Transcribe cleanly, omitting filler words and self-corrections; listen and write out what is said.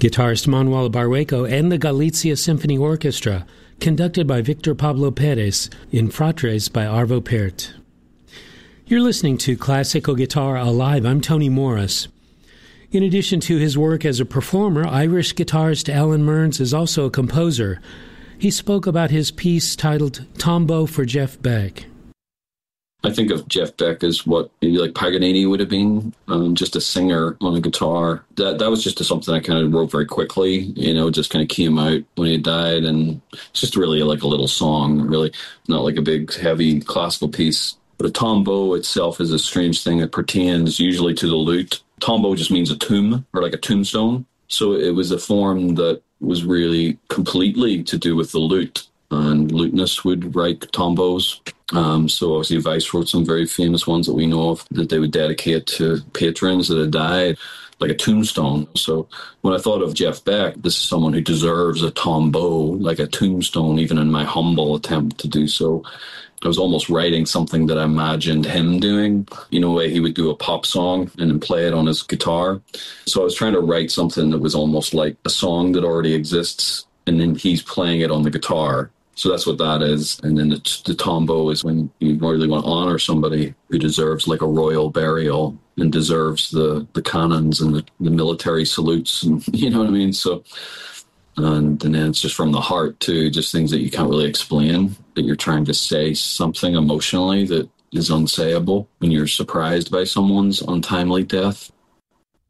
Guitarist Manuel Barrueco and the Galicia Symphony Orchestra, conducted by Victor Pablo Perez, in Fratres by Arvo Pärt. You're listening to Classical Guitar Alive. I'm Tony Morris. In addition to his work as a performer, Irish guitarist Alan Mearns is also a composer. He spoke about his piece titled Tombeau for Jeff Beck. I think of Jeff Beck as what maybe like Paganini would have been, just a singer on a guitar. That was just something I kind of wrote very quickly, just kind of came out when he died, and it's just really like a little song, really not like a big, heavy classical piece. But a tombeau itself is a strange thing that pertains usually to the lute. Tombeau just means a tomb or like a tombstone. So it was a form that was really completely to do with the lute. And lutenists would write tombeaus. So obviously Weiss wrote some very famous ones that we know of that they would dedicate to patrons that had died, like a tombstone. So when I thought of Jeff Beck, this is someone who deserves a tombeau, like a tombstone, even in my humble attempt to do so. I was almost writing something that I imagined him doing, a way he would do a pop song and then play it on his guitar. So I was trying to write something that was almost like a song that already exists, and then he's playing it on the guitar. So that's what that is. And then the tombeau is when you really want to honor somebody who deserves like a royal burial and deserves the cannons and the military salutes. And, you know what I mean? So, and then it's just from the heart too, just things that you can't really explain, that you're trying to say something emotionally that is unsayable when you're surprised by someone's untimely death.